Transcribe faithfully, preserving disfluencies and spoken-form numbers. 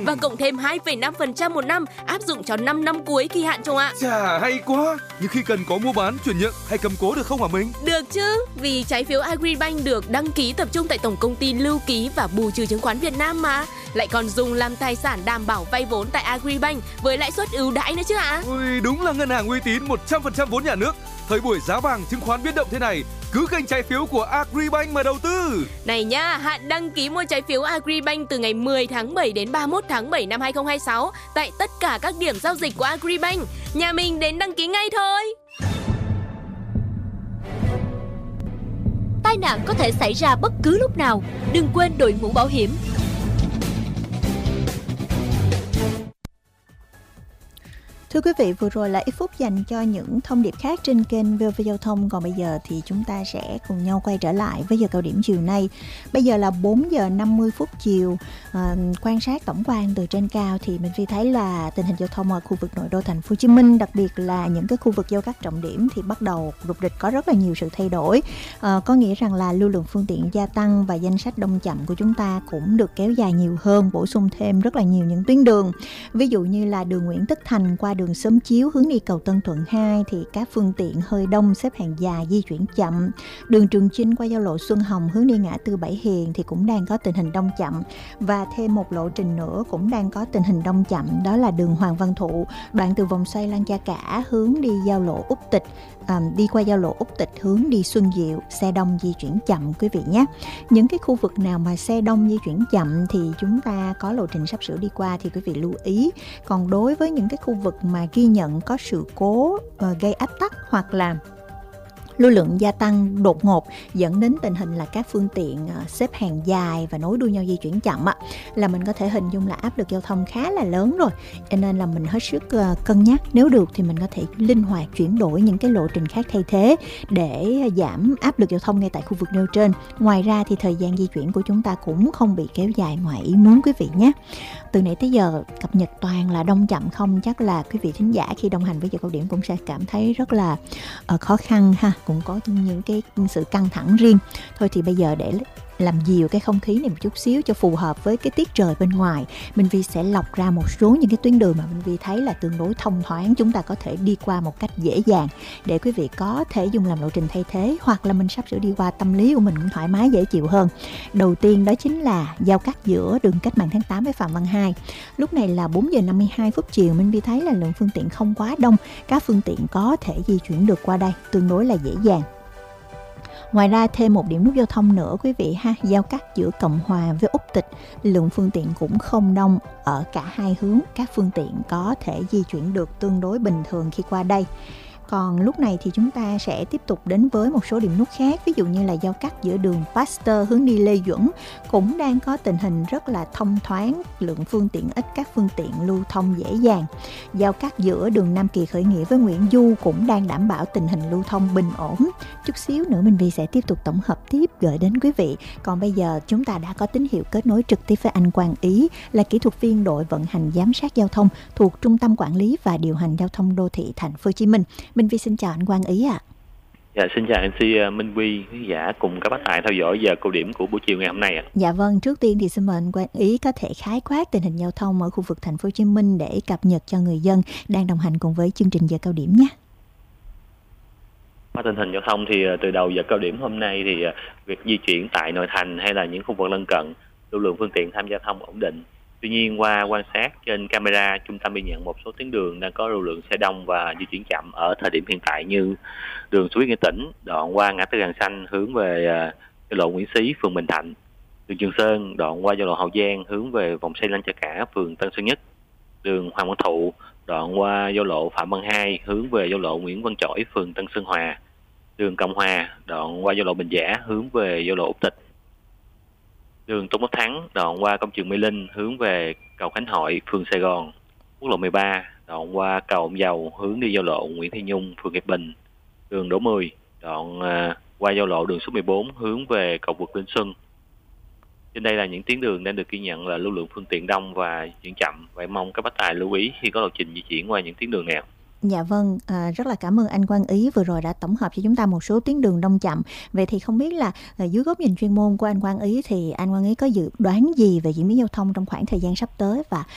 và cộng thêm hai phẩy năm phần trăm một năm áp dụng cho năm năm cuối kỳ hạn chồng ạ. Chà, hay quá. Nhưng khi cần có mua bán, chuyển nhượng hay cầm cố được không hả mình? Được chứ, vì trái phiếu Agribank được đăng ký tập trung tại Tổng công ty Lưu ký và Bù trừ chứng khoán Việt Nam mà. Lại còn dùng làm tài sản đảm bảo vay vốn tại Agribank với lãi suất ưu đãi nữa chứ ạ. Ui, đúng là ngân hàng uy tín một trăm phần trăm vốn nhà nước. Thời buổi giá vàng chứng khoán biến động thế này, cứ kênh trái phiếu của Agribank mà đầu tư. Này nha, hạn đăng ký mua trái phiếu Agribank từ ngày mười tháng bảy đến ba mươi mốt tháng bảy năm hai không hai sáu tại tất cả các điểm giao dịch của Agribank. Nhà mình đến đăng ký ngay thôi. Tai nạn có thể xảy ra bất cứ lúc nào, đừng quên đội mũ bảo hiểm. Thưa quý vị, vừa rồi là ít phút dành cho những thông điệp khác trên kênh vê o vê Giao thông. Còn bây giờ thì chúng ta sẽ cùng nhau quay trở lại với giờ cao điểm chiều nay. Bây giờ là bốn giờ năm mươi phút chiều. À, quan sát tổng quan từ trên cao thì mình Phi thấy là tình hình giao thông ở khu vực nội đô thành phố Hồ Chí Minh, đặc biệt là những cái khu vực giao cắt trọng điểm thì bắt đầu rục rịch có rất là nhiều sự thay đổi. À, có nghĩa rằng là lưu lượng phương tiện gia tăng và danh sách đông chậm của chúng ta cũng được kéo dài nhiều hơn, bổ sung thêm rất là nhiều những tuyến đường. Ví dụ như là đường Nguyễn Tất Thành qua đường Xóm Chiếu hướng đi cầu Tân Thuận hai thì các phương tiện hơi đông, xếp hàng dài, di chuyển chậm. Đường Trường Chinh qua giao lộ Xuân Hồng hướng đi ngã tư Bảy Hiền thì cũng đang có tình hình đông chậm. Và thêm một lộ trình nữa cũng đang có tình hình đông chậm, đó là đường Hoàng Văn Thụ, đoạn từ vòng xoay Lăng Cha Cả hướng đi giao lộ Úc Tịch, à, đi qua giao lộ Úc Tịch hướng đi Xuân Diệu, xe đông di chuyển chậm quý vị nhé. Những cái khu vực nào mà xe đông di chuyển chậm thì chúng ta có lộ trình sắp sửa đi qua thì quý vị lưu ý. Còn đối với những cái khu vực mà ghi nhận có sự cố uh, gây ách tắc hoặc là lưu lượng gia tăng đột ngột dẫn đến tình hình là các phương tiện uh, xếp hàng dài và nối đuôi nhau di chuyển chậm á, là mình có thể hình dung là áp lực giao thông khá là lớn rồi. Cho nên là mình hết sức uh, cân nhắc, nếu được thì mình có thể linh hoạt chuyển đổi những cái lộ trình khác thay thế để giảm áp lực giao thông ngay tại khu vực nêu trên. Ngoài ra thì thời gian di chuyển của chúng ta cũng không bị kéo dài ngoài ý muốn quý vị nhé. Từ nãy tới giờ cập nhật toàn là đông chậm không, chắc là quý vị thính giả khi đồng hành với giờ cao điểm cũng sẽ cảm thấy rất là uh, khó khăn ha, cũng có những cái sự căng thẳng riêng. Thôi thì bây giờ để làm dịu cái không khí này một chút xíu cho phù hợp với cái tiết trời bên ngoài, Minh Vi sẽ lọc ra một số những cái tuyến đường mà Minh Vi thấy là tương đối thông thoáng, chúng ta có thể đi qua một cách dễ dàng để quý vị có thể dùng làm lộ trình thay thế, hoặc là mình sắp sửa đi qua, tâm lý của mình cũng thoải mái dễ chịu hơn. Đầu tiên đó chính là giao cắt giữa đường Cách mạng tháng tám với Phạm Văn Hai. Lúc này là bốn giờ năm mươi hai phút chiều, Minh Vi thấy là lượng phương tiện không quá đông, các phương tiện có thể di chuyển được qua đây tương đối là dễ dàng. Ngoài ra thêm một điểm nút giao thông nữa quý vị ha, giao cắt giữa Cộng Hòa với Úc Tịch, lượng phương tiện cũng không đông ở cả hai hướng, các phương tiện có thể di chuyển được tương đối bình thường khi qua đây. Còn lúc này thì chúng ta sẽ tiếp tục đến với một số điểm nút khác, ví dụ như là giao cắt giữa đường Pasteur hướng đi Lê Duẩn cũng đang có tình hình rất là thông thoáng, lượng phương tiện ít, các phương tiện lưu thông dễ dàng. Giao cắt giữa đường Nam Kỳ Khởi Nghĩa với Nguyễn Du cũng đang đảm bảo tình hình lưu thông bình ổn. Chút xíu nữa Minh Vi sẽ tiếp tục tổng hợp tiếp gửi đến quý vị. Còn bây giờ chúng ta đã có tín hiệu kết nối trực tiếp với anh Quang Ý, là kỹ thuật viên đội vận hành giám sát giao thông thuộc Trung tâm Quản lý và Điều hành Giao thông Đô thị Thành phố Hồ Chí Minh. Minh Vi xin chào anh Quang Ý ạ. À. Dạ, xin chào em xê Minh Vi, khán giả cùng các bác tài theo dõi giờ cao điểm của buổi chiều ngày hôm nay ạ. À. Dạ vâng, trước tiên thì xin mời anh Quang Ý có thể khái quát tình hình giao thông ở khu vực Thành phố Hồ Chí Minh để cập nhật cho người dân đang đồng hành cùng với chương trình giờ cao điểm nhé. Qua tình hình giao thông thì từ đầu giờ cao điểm hôm nay thì việc di chuyển tại nội thành hay là những khu vực lân cận, lưu lượng phương tiện tham gia giao thông ổn định. Tuy nhiên qua quan sát trên camera, trung tâm ghi nhận một số tuyến đường đang có lưu lượng xe đông và di chuyển chậm ở thời điểm hiện tại, như đường Suối Nghĩa Tỉnh đoạn qua ngã tư Hàng Xanh hướng về giao lộ Nguyễn Xí, phường Bình Thạnh, đường Trường Sơn đoạn qua giao lộ Hậu Giang hướng về vòng xoay Lăng Cha Cả, phường Tân Sơn Nhất, đường Hoàng Văn Thụ đoạn qua giao lộ Phạm Văn Hai hướng về giao lộ Nguyễn Văn Chỗi, phường Tân Sơn Hòa, đường Cộng Hòa đoạn qua giao lộ Bình Giả hướng về giao lộ Úc Tịch, đường Tôn Đức Thắng đoạn qua công trường Mê Linh hướng về cầu Khánh Hội, phường Sài Gòn, quốc lộ mười ba đoạn qua cầu Ông Dầu hướng đi giao lộ Nguyễn Thị Nhung, phường Hiệp Bình, đường Đỗ Mười đoạn uh, qua giao lộ đường số mười bốn hướng về cầu vượt Linh Xuân. Trên đây là những tuyến đường đang được ghi nhận là lưu lượng phương tiện đông và di chuyển chậm. Vậy mong các bác tài lưu ý khi có lộ trình di chuyển qua những tuyến đường nào. Dạ vâng, à, rất là cảm ơn anh Quang Ý vừa rồi đã tổng hợp cho chúng ta một số tuyến đường đông chậm. Vậy thì không biết là à, dưới góc nhìn chuyên môn của anh Quang Ý thì anh Quang Ý có dự đoán gì về diễn biến giao thông trong khoảng thời gian sắp tới, và